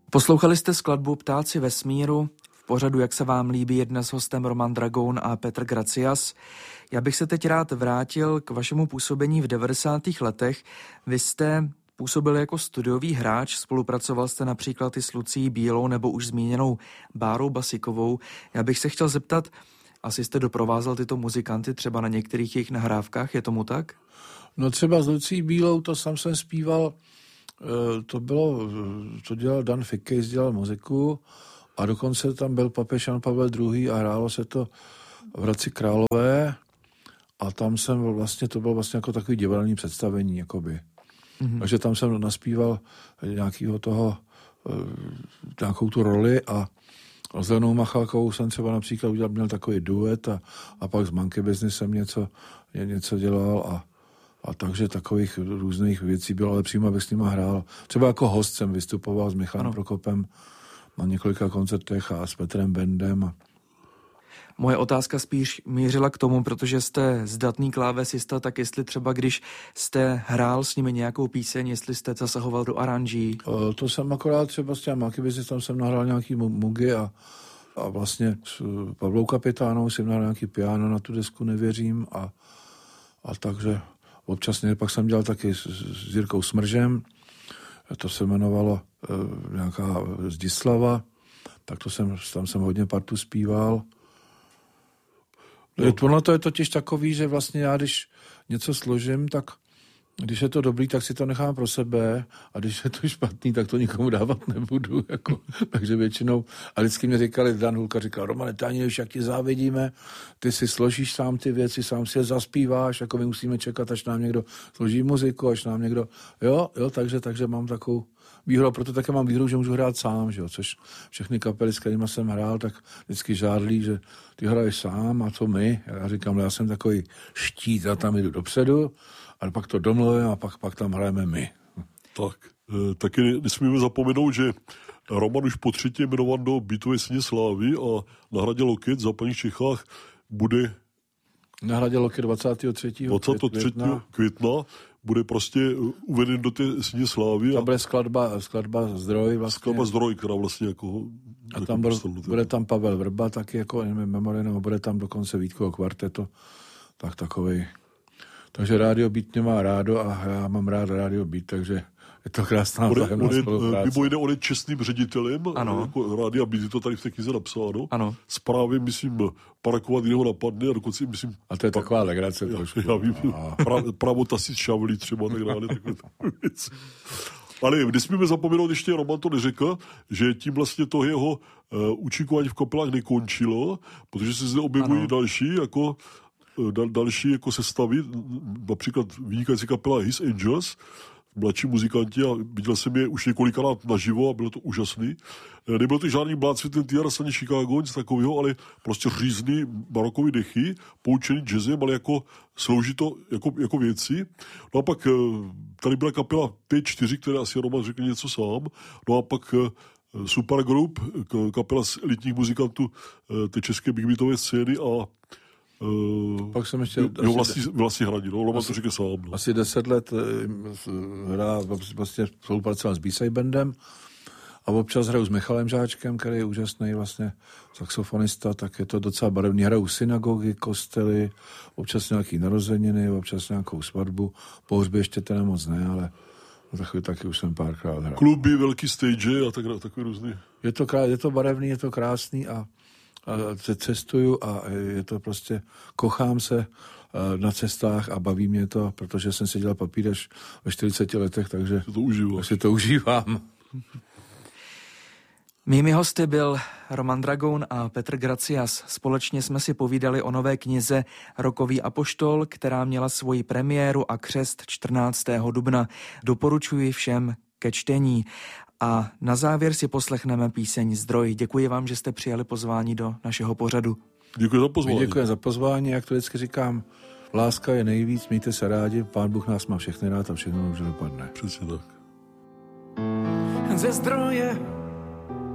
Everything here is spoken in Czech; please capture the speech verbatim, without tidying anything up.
Poslouchali jste skladbu Ptáci vesmíru. V pořadu Jak se vám líbí je dnes hostem Roman Dragoun a Petr Gracias. Já bych se teď rád vrátil k vašemu působení v devadesátých letech. Vy jste působil jako studiový hráč, spolupracoval jste například i s Lucí Bílou nebo už zmíněnou Bárou Basikovou. Já bych se chtěl zeptat, asi jste doprovázel tyto muzikanty třeba na některých jejich nahrávkách, je tomu tak? No třeba s Lucí Bílou, to sám jsem zpíval, to bylo, to dělal Dan Fikejs, dělal muziku a dokonce tam byl papež Jan Pavel druhý. a hrálo se to v Hradci Králové a tam jsem vlastně, to bylo vlastně jako takový divadelní představení, jakoby. Mm-hmm. Takže tam jsem naspíval nějakého toho, nějakou tu roli a s Lenou Machalkovou jsem třeba například udělal, měl takový duet a, a pak s Monkey Business jsem něco, něco dělal a, a takže takových různých věcí bylo, ale přímo bych s nima hrál. Třeba jako host jsem vystupoval s Michalem Prokopem na několika koncertech a s Petrem Bendem. A... Moje otázka spíš mířila k tomu, protože jste zdatný klávesista, tak jestli třeba když jste hrál s nimi nějakou píseň, jestli jste zasahoval do aranží. O, to jsem akorát třeba s těmi Monkey Business, tam jsem nahrál nějaký mugy a, a vlastně s Pavlou Kapitánou jsem nahrál nějaký piano na tu desku Nevěřím a, a takže občas ne, pak jsem dělal taky s, s Jirkou Smržem, to se jmenovalo e, nějaká Zdislava, tak to jsem, tam jsem hodně partu zpíval. No. Tohle to je totiž takový, že vlastně já, když něco složím, tak když je to dobrý, tak si to nechám pro sebe a když je to špatný, tak to nikomu dávat nebudu. Jako. Takže většinou, a vždycky mi říkali, Dan Hulka říkal, Romane, ty ani nevíš, jak ti závidíme, ty si složíš sám ty věci, sám si je zaspíváš, jako my musíme čekat, až nám někdo složí muziku, až nám někdo, jo, jo, takže, takže mám takovou výhodu, proto také mám výhodu, že můžu hrát sám, že jo, což všechny kapely, s kterými jsem hrál, tak vždycky žádlí, že ty hraješ sám a co my? Já říkám, já jsem takový štít, já tam jdu dopředu, ale pak to domluvíme a pak, pak tam hrajeme my. Tak, e, taky nesmíme zapomenout, že Roman už po třetí jmenovan do Bytové síně slávy a na Hradě Loket v západních Čechách bude na Hradě Loket dvacátého třetího května. května bude prostě uveden do té síně slávy. To bude skladba, skladba Zdroj vlastně. Skladba Zdroj, která vlastně jako... A tam bude, bude tam Pavel Vrba taky jako memory, nebo bude tam dokonce Vítkovo kvarteto. Tak takovej. Takže Rádio Beat mě má rádo a já mám rád Rádio Beat, takže je to krásná vzájemná spolupráce. Mimo jiné, on je čestným ředitelem, jako Rádia Beat, je to tady v té knize napsáno. Ano. Správě, myslím, parkovat jiného napadne a dokonce, myslím... A to je taková legrace já, trošku. Já vím, pra, právo tasit šavlí třeba, tak dále, takové věci. Ale nesmíme zapomenout, ještě Roman to neřekl, že tím vlastně to jeho uh, účinkování v kapelách nekončilo, protože se zde objevují ano. další, jako Dal, další jako sestavy, například vynikající kapela His Angels, mladší muzikanti a viděl jsem je už několikrát naživo a bylo to úžasný. Nebylo to žádný Blood, Sweat and Tears ani Chicago, nic takového, ale prostě řízný barokový dechy, poučený jazzem, ale jako slouží to jako, jako věci. No a pak tady byla kapela P čtyři, které asi Roman řekl něco sám. No a pak Supergroup, kapela z elitních muzikantů té české big beatové scény a Uh, pak jsem ještě... Jo, vlastní, vlastní hradí, no, Roman to říká sám. No. Asi deset let hrá, vlastně spolupracoval s B-Side bandem a občas hraju s Michalem Žáčkem, který je úžasný vlastně saxofonista, tak je to docela barevný. Hraju synagogy, kostely, občas nějaký narozeniny, občas nějakou svatbu, pohřby ještě teda moc ne, ale takový taky už jsem párkrát hrál. Kluby, velký stage a tak, takový různý. Je to, je to barevný, je to krásný a a cestuju a je to prostě, kochám se na cestách a baví mě to, protože jsem si dělal papír až ve čtyřiceti letech, takže to užívám. si to užívám. Mými hosty byl Roman Dragoun a Petr Gracias. Společně jsme si povídali o nové knize Rockový apoštol, která měla svoji premiéru a křest čtrnáctého dubna. Doporučuji všem ke čtení. A na závěr si poslechneme píseň Zdroj. Děkuji vám, že jste přijali pozvání do našeho pořadu. Děkuji za pozvání. Děkuji za pozvání, jak to vždycky říkám, láska je nejvíc, mějte se rádi, Pán Bůh nás má všechny rád a všechno dobře dopadne. Přesně tak. Ze zdroje